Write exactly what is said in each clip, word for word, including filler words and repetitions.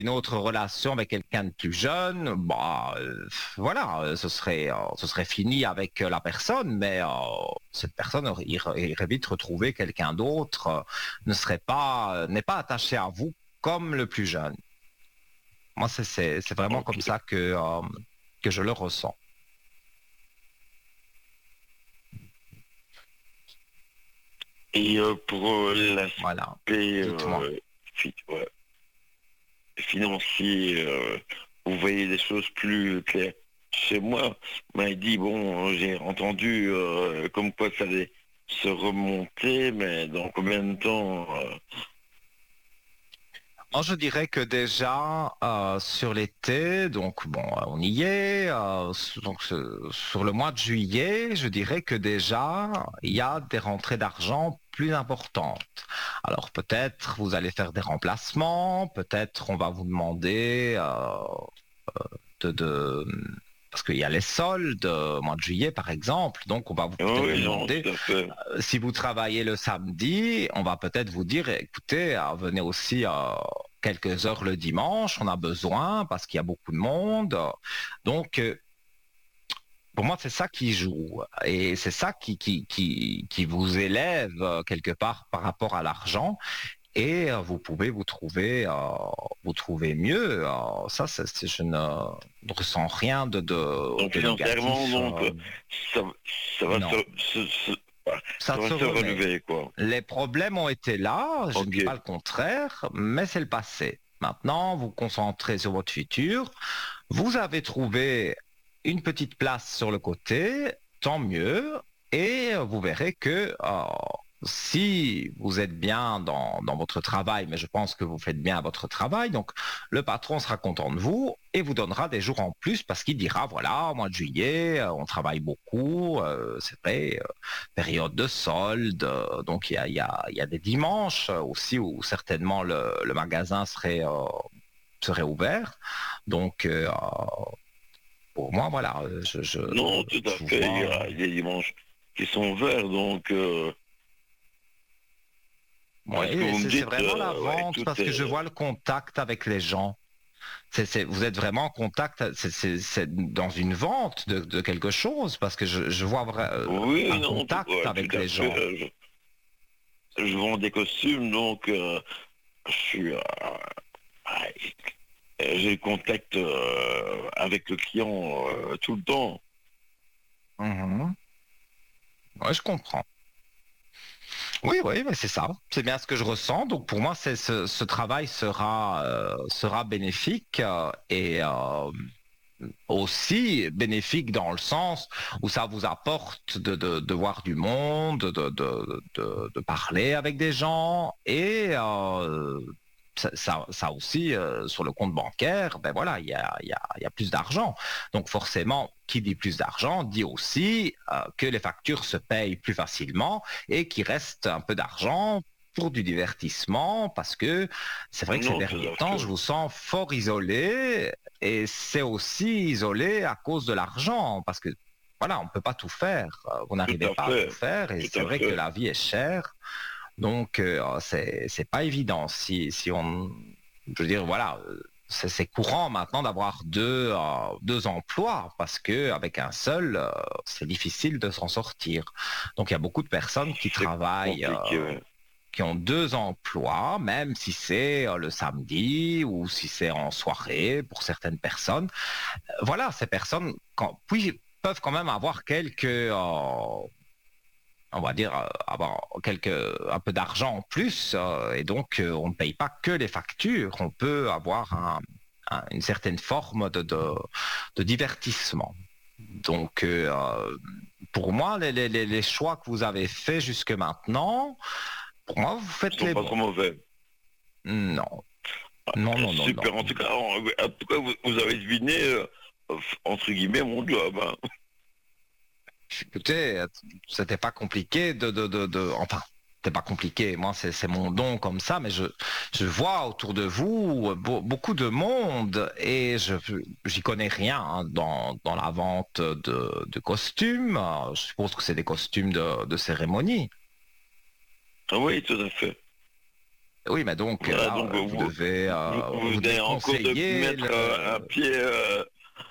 une autre relation avec quelqu'un de plus jeune, bah, euh, voilà, euh, ce serait, euh, ce serait fini avec euh, la personne, mais euh, cette personne aurait- irait, irait vite retrouver quelqu'un d'autre, euh, ne serait pas, euh, n'est pas attaché à vous comme le plus jeune. Moi, c'est c'est- c'est vraiment Ok. comme ça que, euh, que je le ressens. Et euh, pour euh, Voilà. l'aspect Dites-moi. euh, fi- ouais, financier, euh, vous voyez les choses plus claires. Chez moi, on m'a dit, bon, j'ai entendu euh, comme quoi ça allait se remonter, mais dans combien de temps euh, Moi, je dirais que déjà euh, sur l'été, donc bon, on y est. Euh, s- donc ce- sur le mois de juillet, je dirais que déjà il y a des rentrées d'argent plus importantes. Alors peut-être vous allez faire des remplacements, peut-être on va vous demander euh, de, de- parce qu'il y a les soldes au mois de juillet par exemple, donc on va vous- Oui, peut-être vous oui, non, demander tout à fait. si vous travaillez le samedi, on va peut-être vous dire, écoutez, euh, venez aussi euh, quelques heures le dimanche, on a besoin parce qu'il y a beaucoup de monde. Donc, euh, pour moi, c'est ça qui joue. Et c'est ça qui, qui, qui, qui vous élève euh, quelque part par rapport à l'argent. Et euh, vous pouvez vous trouver, euh, vous trouver mieux. Euh, ça, c'est- c'est- je ne, ne ressens rien de, de, Donc de financièrement, négatif. donc, Euh, euh, ça, ça va se, non, se- se- voilà, ça ça va se se remet. relever, quoi. Les problèmes ont été là, je ne Ok. dis pas le contraire, mais c'est le passé. Maintenant, vous vous concentrez sur votre futur. Vous avez trouvé une petite place sur le côté, tant mieux. Et vous verrez que euh, si vous êtes bien dans, dans votre travail, mais je pense que vous faites bien votre travail, donc le patron sera content de vous et vous donnera des jours en plus parce qu'il dira, voilà, au mois de juillet, euh, on travaille beaucoup, euh, c'est vrai, euh, période de solde, euh, donc il y a, il y a- il y a des dimanches euh, aussi où certainement le, le magasin serait, euh, serait ouvert. Donc, euh, pour moi, voilà, euh, je, je, Non, tout à je fait. Il y vois. a, il y a des dimanches qui sont verts, donc euh, moi, ce que Oui, vous me c'est c'est dites, vraiment la euh, ouais, vente tout parce que je est. vois le contact avec les gens. C'est, c'est- vous êtes vraiment en contact, c'est c'est- c'est dans une vente de, de quelque chose parce que je, je vois vra- euh, Oui, un non, tout, contact ouais, tout avec à les fait. gens. euh, Je, je vends des costumes, donc euh, je suis. euh, ouais, j'ai le contact euh, avec le client euh, tout le temps. Mhm. Ouais, je comprends. Oui, oui, mais c'est ça. C'est bien ce que je ressens. Donc pour moi, c'est ce, ce travail sera euh, sera bénéfique euh, et euh, aussi bénéfique dans le sens où ça vous apporte de, de, de voir du monde, de, de, de, de parler avec des gens et euh, ça, ça, ça aussi euh, sur le compte bancaire, ben voilà, il y a, il y a, il y a plus d'argent. Donc forcément, qui dit plus d'argent dit aussi euh, que les factures se payent plus facilement et qu'il reste un peu d'argent pour du divertissement parce que c'est vrai que ces Non, tout derniers à temps, je fait. vous sens fort isolé et c'est aussi isolé à cause de l'argent, parce que voilà, on ne peut pas tout faire. Euh, Vous Tout n'arrivez à pas à tout fait. faire et Tout c'est à vrai que fait. la vie est chère. Donc euh, c'est c'est pas évident. Si si on, je veux dire voilà, euh, c'est c'est courant maintenant d'avoir deux euh, deux emplois parce que avec un seul, euh, c'est difficile de s'en sortir. Donc il y a beaucoup de personnes qui C'est travaillent. Euh, compliqué, ouais. qui ont deux emplois, même si c'est euh, le samedi ou si c'est en soirée pour certaines personnes. Euh, Voilà, ces personnes quand, puis, peuvent quand même avoir quelques, euh, on va dire, euh, avoir quelques, un peu d'argent en plus, euh, et donc euh, on ne paye pas que les factures, on peut avoir un- un- une certaine forme de, de, de divertissement. Donc, euh, pour moi, les, les, les choix que vous avez faits jusque maintenant, pour moi, vous Ils faites sont les pas bons. trop mauvais. Non, non, non, non, non. Super. En tout cas, en, en tout cas, vous, vous avez deviné, euh, entre guillemets, mon job. Hein. Écoutez, c'était pas compliqué de, de, de, de- enfin, c'était pas compliqué. Moi, c'est, c'est mon don comme ça, mais je, je vois autour de vous beau- beaucoup de monde et je, j'y connais rien hein, dans, dans la vente de, de costumes. Euh, Je suppose que c'est des costumes de, de cérémonie. Ah oui, tout à fait. Oui, mais donc Voilà, là, donc euh, vous vous, devez, vous, euh, vous vous devez venez encore de conseiller mettre euh, un le... pied. euh,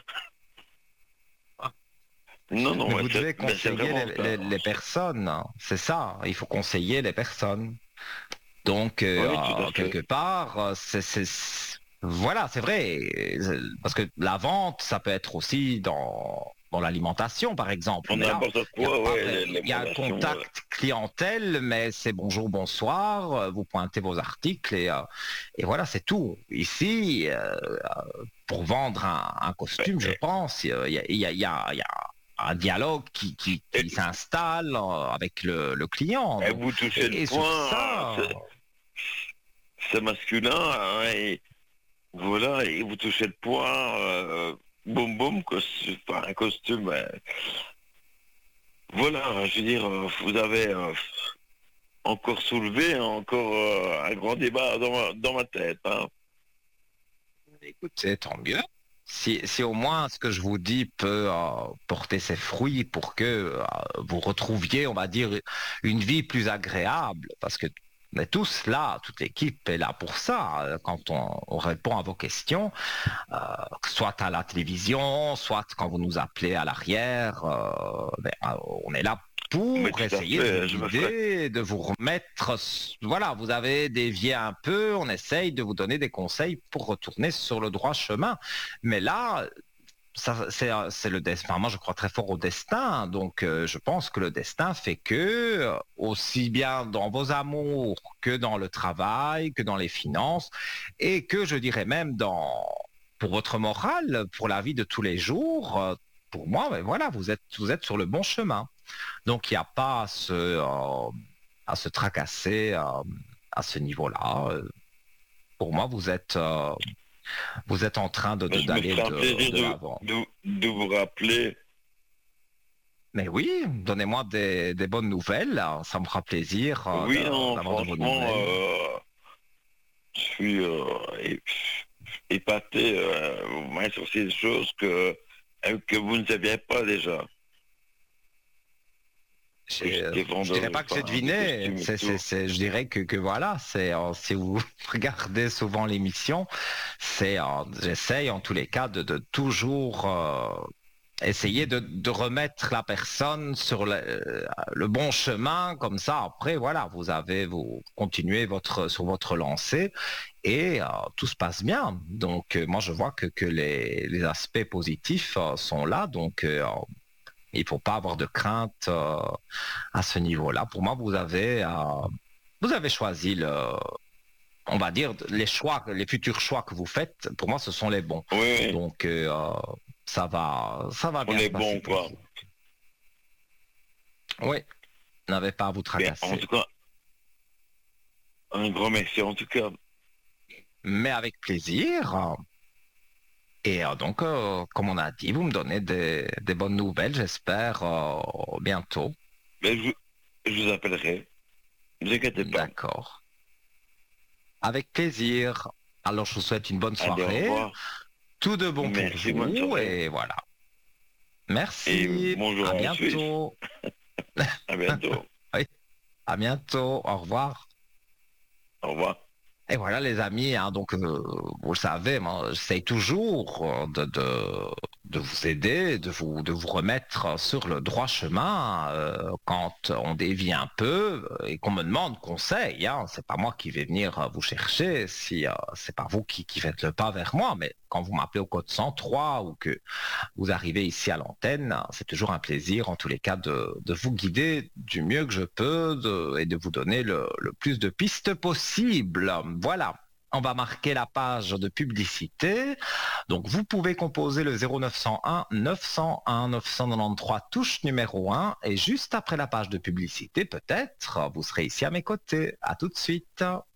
Non, non, Mais mais vous c'est devez mais c'est conseiller vraiment les, ça. les- les personnes, hein. C'est ça, il faut conseiller les personnes. Donc, euh, Oui, tout à euh, quelque fait. part, euh, c'est, c'est- c'est- voilà, c'est vrai. euh, Parce que la vente, ça peut être aussi dans, dans l'alimentation, par exemple. On Mais là, n'importe il y a quoi, pas ouais, vrai, les, les il y a un relations. Ouais. contact clientèle, mais c'est bonjour, bonsoir, euh, vous pointez vos articles et, euh, et voilà, c'est tout. Ici, euh, pour vendre un, un costume, je Et, pense, il y a, il y a- il y a- il y a un dialogue qui, qui- et- qui s'installe euh, avec le, le client. et Donc, vous touchez le et, et sur point, ça, c'est c'est masculin, hein, et voilà, et vous touchez le point, euh, boum boum, costume, enfin, un costume. Ben, voilà, je veux dire, euh, vous avez euh, encore soulevé encore euh, un grand débat dans ma, dans ma tête. Hein. écoutez, tant mieux. Si, si au moins ce que je vous dis peut euh, porter ses fruits pour que euh, vous retrouviez, on va dire, une vie plus agréable, parce que on est tous là, toute l'équipe est là pour ça. euh, Quand on, on répond à vos questions, euh, soit à la télévision, soit quand vous nous appelez à l'arrière, euh, ben, euh, on est là Mais pour tout à essayer de vous fait, je me ferai. guider, de vous remettre, voilà, vous avez dévié un peu, on essaye de vous donner des conseils pour retourner sur le droit chemin. Mais là, ça, c'est, c'est le destin. Moi, je crois très fort au destin. Donc, euh, je pense que le destin fait que, euh, aussi bien dans vos amours que dans le travail, que dans les finances, et que je dirais même dans, pour votre morale, pour la vie de tous les jours, euh, pour moi, ben voilà, vous êtes, vous êtes sur le bon chemin. Donc, il n'y a pas à se, euh, à se tracasser euh, à ce niveau-là. Euh, Pour moi, vous êtes, euh, vous êtes en train de, Mais de- je me d'aller ferai un de, plaisir de de, l'avant. de, de vous rappeler. Mais oui, donnez-moi des, des bonnes nouvelles, là. Ça me fera plaisir euh, Oui, de- non, d'avoir de vos franchement, nouvelles. euh, je suis euh, é- épaté. Euh, vous m'avez sorti des choses que, euh, que vous ne saviez pas déjà. Que J'ai- j'étais Je vendeur dirais de, pas que j'ai enfin, de deviné. costumes et C'est, c'est, tout. c'est- je dirais que, que voilà, c'est euh, si vous regardez souvent l'émission, c'est euh, j'essaye en tous les cas de, de toujours euh, essayer de, de remettre la personne sur le, euh, le bon chemin, comme ça après voilà, vous avez vous continuez votre sur votre lancée et euh, tout se passe bien. Donc euh, moi je vois que, que les, les aspects positifs euh, sont là, donc euh, il faut pas avoir de crainte euh, à ce niveau-là. Pour moi vous avez euh, vous avez choisi le on va dire les choix, les futurs choix que vous faites, pour moi, ce sont les bons. Oui, oui, Donc, euh, ça va, ça va on bien est se passer bon, pour quoi. vous. Oui, n'avez pas à vous Bien, en tracasser. tout cas, un grand merci, en tout cas. Mais avec plaisir. Et euh, donc, euh, comme on a dit, vous me donnez des, des bonnes nouvelles, j'espère, euh, bientôt. Mais je, je vous appellerai. Ne vous inquiétez pas. D'accord. Avec plaisir. Alors, je vous souhaite une bonne Allez, au soirée. revoir. Tout de bon pour Merci, bonne vous. soirée. Et voilà. Et Merci. bonjour À en Suisse. bientôt. À bientôt. Oui, à bientôt. Au revoir. Au revoir. Et voilà les amis, hein, donc euh, vous le savez, moi, j'essaye toujours euh, de, de, de vous aider, de vous, de vous remettre sur le droit chemin euh, quand on dévie un peu euh, et qu'on me demande conseil. Hein, c'est pas moi qui vais venir euh, vous chercher, si euh, c'est pas vous qui, qui faites le pas vers moi, mais quand vous m'appelez au code cent trois ou que vous arrivez ici à l'antenne, c'est toujours un plaisir en tous les cas de, de vous guider du mieux que je peux de- et de vous donner le, le plus de pistes possible. Voilà. On va marquer la page de publicité. Donc, vous pouvez composer le zéro neuf cent un neuf cent un neuf cent quatre-vingt-treize touche numéro un et juste après la page de publicité, peut-être, vous serez ici à mes côtés. À tout de suite.